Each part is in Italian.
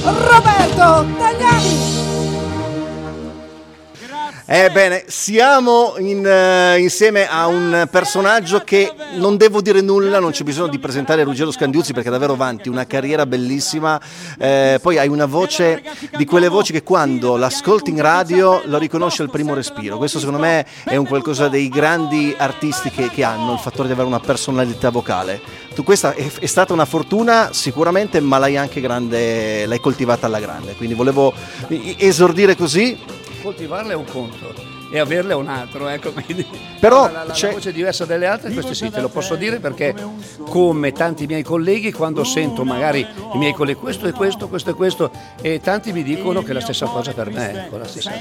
Roberto Tagliani. Ebbene, siamo insieme a un personaggio che non devo dire nulla, non c'è bisogno di presentare Ruggero Scandiuzzi perché è davvero avanti, una carriera bellissima, poi hai una voce di quelle voci che quando l'ascolti in radio lo riconosce al primo respiro. Questo secondo me è un qualcosa dei grandi artisti che hanno il fattore di avere una personalità vocale. Questa è stata una fortuna sicuramente, ma l'hai coltivata alla grande, quindi volevo esordire così. Coltivarla è un conto e averla è un altro, ecco, quindi però la voce è diversa dalle altre, questo sì, te lo posso dire, perché come tanti miei colleghi, quando sento magari i miei colleghi questo e questo e tanti mi dicono che è la stessa cosa per me, ecco, la stessa.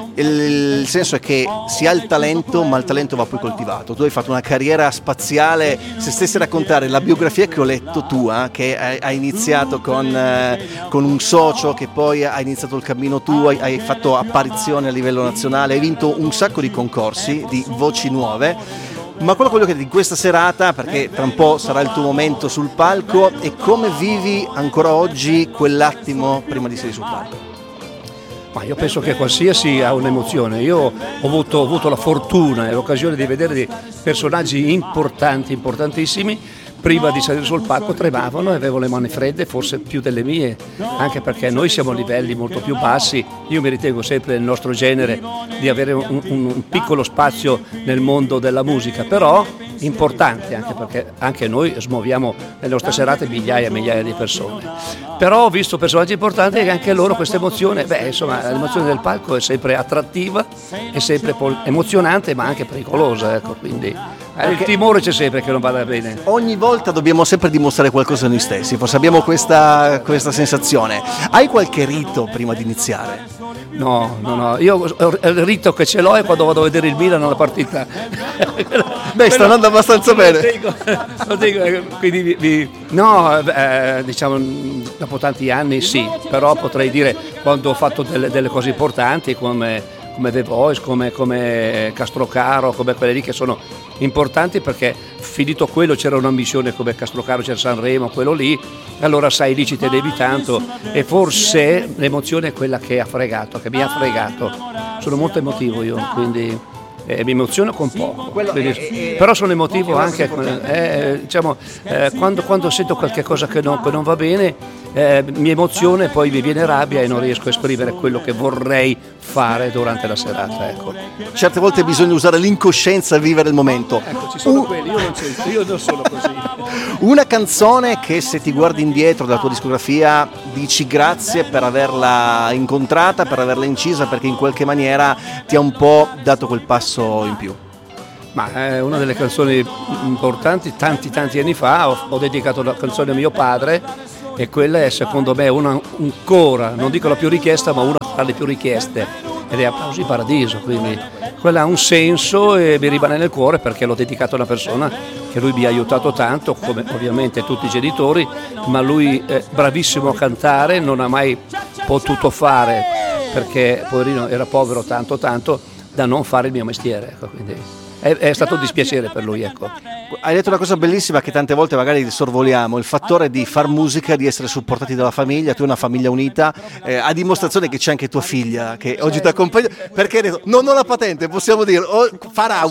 Il senso è che si ha il talento, ma il talento va poi coltivato. Tu hai fatto una carriera spaziale. Se stessi a raccontare la biografia che ho letto tua, che hai iniziato con un socio, che poi ha iniziato il cammino tuo, hai fatto apparizioni a livello nazionale, hai vinto un sacco di concorsi di voci nuove, ma quello che voglio chiedere di questa serata, perché tra un po' sarà il tuo momento sul palco, è come vivi ancora oggi quell'attimo prima di salire sul palco? Ma io penso che qualsiasi ha un'emozione. Io ho avuto la fortuna e l'occasione di vedere dei personaggi importantissimi. Prima di salire sul palco tremavano e avevo le mani fredde, forse più delle mie, anche perché noi siamo a livelli molto più bassi. Io mi ritengo sempre nel nostro genere di avere un piccolo spazio nel mondo della musica, però importante, anche perché anche noi smuoviamo nelle nostre serate migliaia e migliaia di persone. Però ho visto personaggi importanti e anche loro questa emozione, l'emozione del palco è sempre attrattiva, è sempre emozionante ma anche pericolosa, ecco, quindi il timore c'è sempre che non vada bene. Ogni volta dobbiamo sempre dimostrare qualcosa a noi stessi, forse abbiamo questa sensazione. Hai qualche rito prima di iniziare? No, io il rito che ce l'ho è quando vado a vedere il Milan alla partita. Beh, sta andando abbastanza bene. Lo dico, quindi diciamo dopo tanti anni sì, però potrei dire quando ho fatto delle cose importanti come The Voice, come Castrocaro, come quelle lì che sono importanti, perché finito quello c'era un'ambizione come Castrocaro, c'era Sanremo, quello lì, allora sai, lì ci tenevi tanto e forse l'emozione è quella che mi ha fregato. Sono molto emotivo io, quindi mi emoziono con poco, però sono emotivo anche quando sento qualche cosa che non va bene, mi emoziona e poi mi viene rabbia e non riesco a esprimere quello che vorrei fare durante la serata, ecco. Certe volte bisogna usare l'incoscienza e vivere il momento. Ecco, ci sono quelli, io non sono così. Una canzone che se ti guardi indietro dalla tua discografia dici grazie per averla incontrata, per averla incisa, perché in qualche maniera ti ha un po' dato quel passo in più. Ma è una delle canzoni importanti. Tanti anni fa ho dedicato la canzone a mio padre e quella è secondo me una ancora, non dico la più richiesta, ma una tra le più richieste, ed è Applausi in Paradiso, quindi quella ha un senso e mi rimane nel cuore perché l'ho dedicato a una persona che lui mi ha aiutato tanto, come ovviamente tutti i genitori, ma lui è bravissimo a cantare, non ha mai potuto fare perché poverino era povero tanto da non fare il mio mestiere, ecco, quindi è stato un dispiacere per lui, ecco. Hai detto una cosa bellissima che tante volte magari sorvoliamo, il fattore di far musica, di essere supportati dalla famiglia. Tu hai una famiglia unita, a dimostrazione che c'è anche tua figlia che oggi ti accompagna, perché hai detto non ho la patente, possiamo dire, farà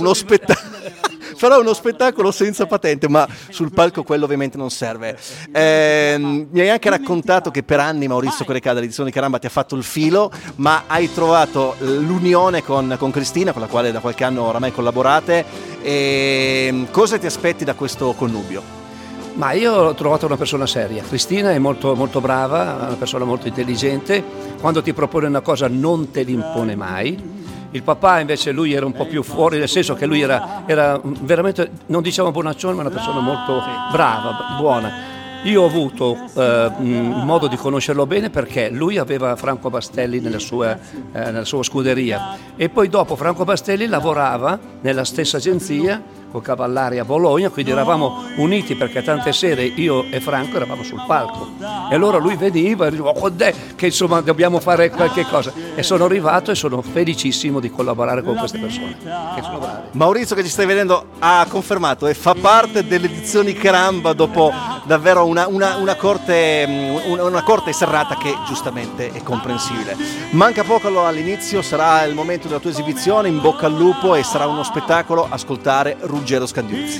uno spettacolo senza patente, ma sul palco quello ovviamente non serve. Mi hai anche raccontato che per anni Maurizio Corecà dell'edizione di Caramba ti ha fatto il filo, ma hai trovato l'unione con Cristina, con la quale da qualche anno oramai collaborate. Cosa ti aspetti da questo connubio? Ma io ho trovato una persona seria. Cristina è molto, molto brava, una persona molto intelligente. Quando ti propone una cosa non te l'impone mai. Il papà invece lui era un po' più fuori, nel senso che lui era veramente, non diciamo bonaccione, ma una persona molto brava, buona. Io ho avuto modo di conoscerlo bene perché lui aveva Franco Bastelli nella sua scuderia e poi dopo Franco Bastelli lavorava nella stessa agenzia con Cavallari a Bologna, quindi eravamo uniti perché tante sere io e Franco eravamo sul palco e allora lui veniva e diceva che insomma dobbiamo fare qualche cosa, e sono arrivato e sono felicissimo di collaborare con queste persone che sono brave. Maurizio, che ci stai vedendo, ha confermato e fa parte delle edizioni Caramba dopo davvero una corte serrata che giustamente è comprensibile. Manca poco all'inizio, sarà il momento della tua esibizione, in bocca al lupo, e sarà uno spettacolo ascoltare Ruggero Scandiuzzi.